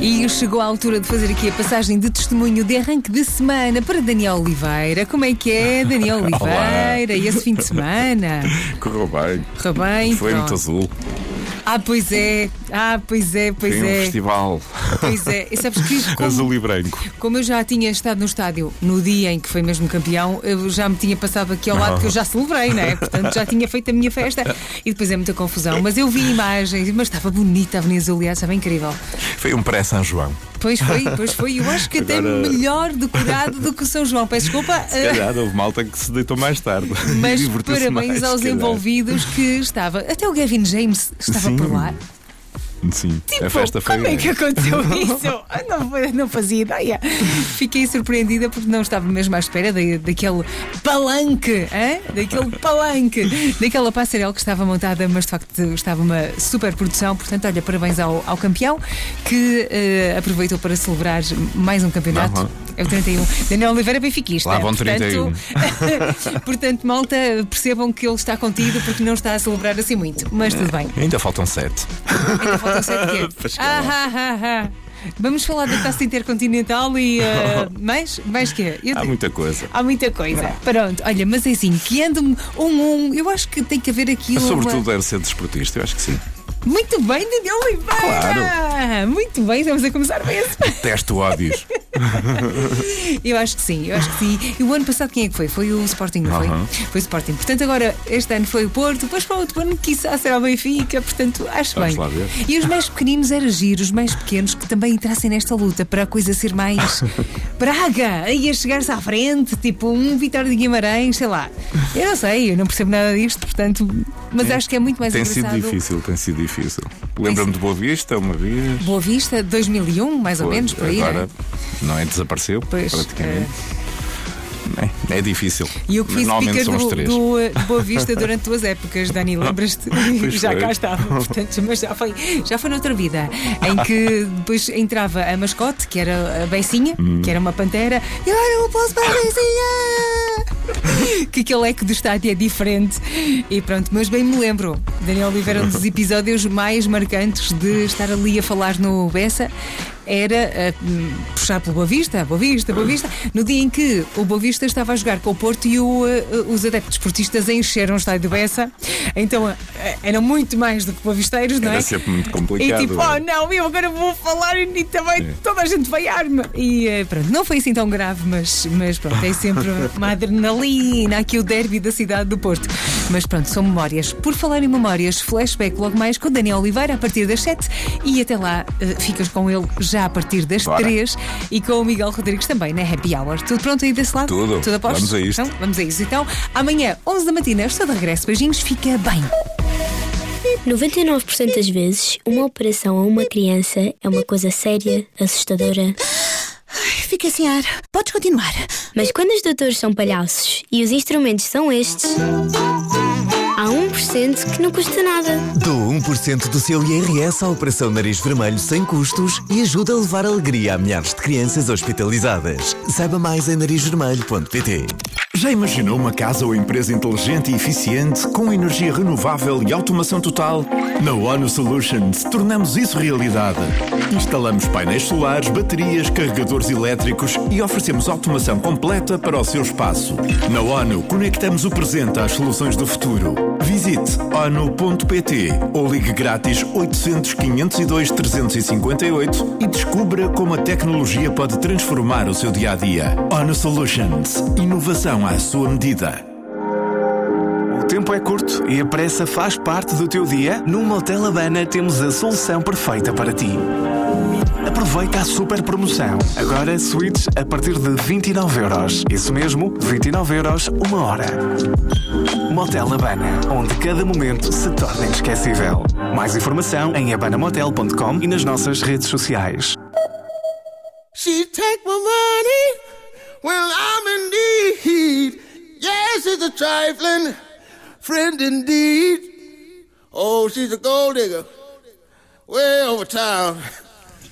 E chegou a altura de fazer aqui a passagem de testemunho de arranque de semana para Daniel Oliveira. Como é que é, Daniel Oliveira? E esse fim de semana? Correu bem. Correu bem? Foi muito azul. Pois é. Foi um festival. Pois é. E sabes que azul e branco. Como eu já tinha estado no estádio no dia em que foi mesmo campeão, eu já me tinha passado aqui ao lado que eu já celebrei, não é? Portanto, já tinha feito a minha festa e depois é muita confusão. Mas eu vi imagens, mas estava bonita a Avenida Zuliá, estava incrível. Foi um pré-São João. Pois foi. Eu acho que até melhor decorado do que o São João. Peço desculpa. Se calhar houve malta que se deitou mais tarde. Mas parabéns aos envolvidos que estava. Até o Gavin James estava por lá. Sim, tipo, a festa foi. Como é que aconteceu isso? Não fazia ideia. Fiquei surpreendida porque não estava mesmo à espera daquele palanque, daquela passarela que estava montada, mas de facto estava uma super produção. Portanto, olha, parabéns ao campeão que aproveitou para celebrar mais um campeonato. É o 31. Daniel Oliveira benfiquista. Lá vão 31. Portanto, malta, percebam que ele está contido porque não está a celebrar assim muito. Mas tudo bem. Ainda faltam 7. Ainda faltam 7 quê? Vamos falar da Taça Intercontinental e mais quê? Há muita coisa. Há muita coisa. Pronto, olha, mas é assim, que ando eu acho que tem que haver aqui sobretudo deve ser desportista, eu acho que sim. Muito bem, Daniel Oliveira! Claro! Muito bem, estamos a começar bem esse. Testo ódios. Eu acho que sim. E o ano passado quem é que foi? Foi o Sporting, não foi? Foi o Sporting. Portanto, agora este ano foi o Porto, depois para o outro ano, quiçá será o Benfica. Portanto, acho Vamos bem. Lá ver. E os mais pequeninos era giro, os mais pequenos que também entrassem nesta luta para a coisa ser mais Braga, ia chegar-se à frente, tipo um Vitória de Guimarães, sei lá. Eu não sei, eu não percebo nada disto, portanto, mas acho que é muito mais engraçado. Tem sido difícil. Lembro-me de Boa Vista uma vez. Boa Vista, 2001, mais ou menos, por aí. Agora não é? Desapareceu, praticamente. É difícil. E eu que fiz speaker do Boa Vista durante 2 épocas, Dani, lembras-te? Já cá estava, portanto, mas já foi noutra vida, em que depois entrava a mascote, que era a Beicinha, que era uma pantera, e agora eu posso para a Beicinha! Que aquele eco do estádio é diferente. E pronto, mas bem me lembro, Daniel Oliveira, um dos episódios mais marcantes de estar ali a falar no Bessa era puxar pelo Boa Vista, no dia em que o Boa Vista estava a jogar com o Porto e os adeptos portistas encheram o estádio do Bessa. Então eram muito mais do que boavisteiros, não é? Era sempre muito complicado. E tipo, não, eu agora vou falar e também toda a gente vaiar-me. E pronto, não foi assim tão grave, mas pronto, é sempre uma adrenalina aqui o derby da cidade do Porto. Mas pronto, são memórias. Por falar em memórias, flashback logo mais com o Daniel Oliveira a partir das 7 e até lá ficas com ele já a partir das 3 e com o Miguel Rodrigues também na Happy Hour. Tudo pronto aí desse lado? Tudo a posto? Vamos a isto. Então, vamos a isso. Então, amanhã, 11 da matina, estou de regresso. Beijinhos, fica bem. 99% das vezes, uma operação a uma criança é uma coisa séria, assustadora. Fiquei sem ar. Podes continuar. Mas quando os doutores são palhaços e os instrumentos são estes, há 1% que não custa nada. Dou 1% do seu IRS à Operação Nariz Vermelho sem custos e ajuda a levar alegria a milhares de crianças hospitalizadas. Saiba mais em narizvermelho.pt. Já imaginou uma casa ou empresa inteligente e eficiente com energia renovável e automação total? Na ONU Solutions tornamos isso realidade. Instalamos painéis solares, baterias, carregadores elétricos e oferecemos automação completa para o seu espaço. Na ONU conectamos o presente às soluções do futuro. Visite onu.pt ou ligue grátis 800 502 358 e descubra como a tecnologia pode transformar o seu dia-a-dia. ONU Solutions. Inovação à sua medida. O tempo é curto e a pressa faz parte do teu dia? No Motel Habana temos a solução perfeita para ti. Aproveita a super promoção. Agora suítes a partir de 29€. Isso mesmo, 29€ uma hora. Motel Habana, onde cada momento se torna inesquecível. Mais informação em habanamotel.com e nas nossas redes sociais. She take my money when I'm in need. Yes, it's a trifling friend indeed. Oh, she's a gold digger way over town.